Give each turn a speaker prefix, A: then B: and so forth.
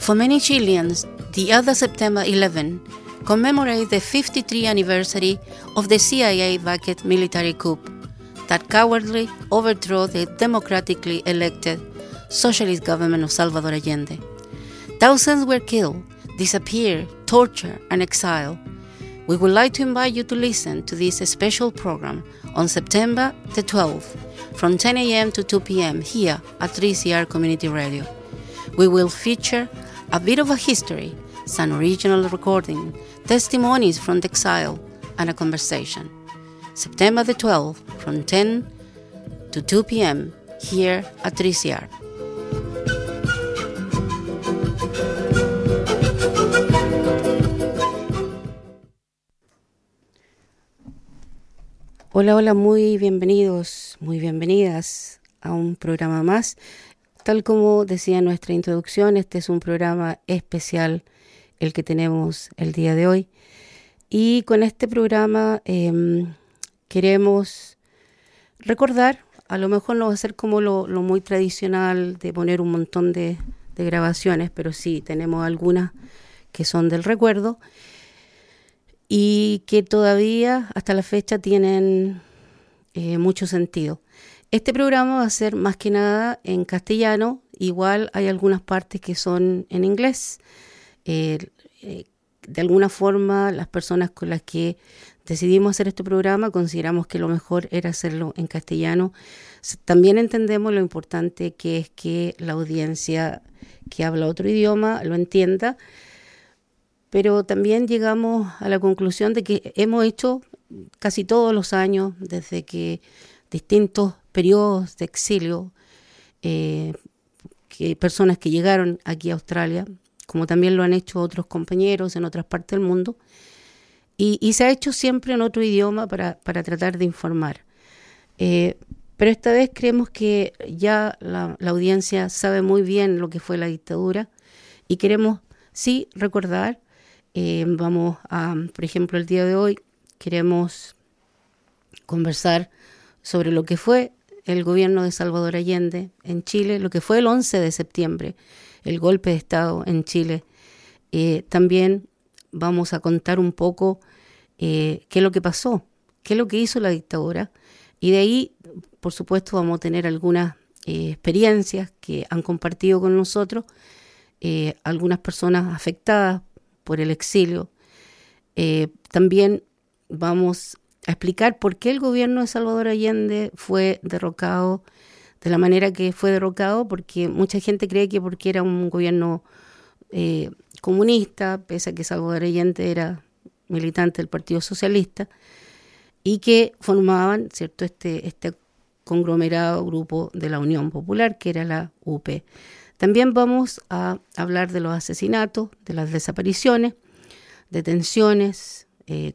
A: For many Chileans, the other September 11 commemorates the 53rd anniversary of the CIA-backed military coup that cowardly overthrew the democratically elected socialist government of Salvador Allende. Thousands were killed, disappeared, tortured, and exiled. We would like to invite you to listen to this special program on September the 12th from 10 a.m. to 2 p.m. here at 3CR Community Radio. We will feature a bit of a history, some original recording, testimonies from the exile, and a conversation. September the 12th from 10 to 2 p.m. here at 3CR. Hola, hola, muy bienvenidos, muy bienvenidas a un programa más. Tal como decía en nuestra introducción, este es un programa especial el que tenemos el día de hoy. Y con este programa queremos recordar, a lo mejor no va a ser como lo muy tradicional de poner un montón de grabaciones, pero sí tenemos algunas que son del recuerdo y que todavía hasta la fecha tienen mucho sentido. Este programa va a ser más que nada en castellano, igual hay algunas partes que son en inglés. De alguna forma las personas con las que decidimos hacer este programa consideramos que lo mejor era hacerlo en castellano. También entendemos lo importante que es que la audiencia que habla otro idioma lo entienda, pero también llegamos a la conclusión de que hemos hecho casi todos los años, desde que distintos periodos de exilio, que personas que llegaron aquí a Australia, como también lo han hecho otros compañeros en otras partes del mundo, y se ha hecho siempre en otro idioma para tratar de informar. Pero esta vez creemos que ya la audiencia sabe muy bien lo que fue la dictadura y queremos sí recordar. Vamos a, por ejemplo, el día de hoy queremos conversar sobre lo que fue el gobierno de Salvador Allende en Chile, lo que fue el 11 de septiembre, el golpe de Estado en Chile. También vamos a contar un poco qué es lo que pasó, qué es lo que hizo la dictadura, y de ahí, por supuesto, vamos a tener algunas experiencias que han compartido con nosotros algunas personas afectadas por el exilio. También vamos a explicar por qué el gobierno de Salvador Allende fue derrocado de la manera que fue derrocado, porque mucha gente cree que porque era un gobierno comunista, pese a que Salvador Allende era militante del Partido Socialista, y que formaban, ¿cierto?, este conglomerado grupo de la Unión Popular, que era la UP. También vamos a hablar de los asesinatos, de las desapariciones, detenciones,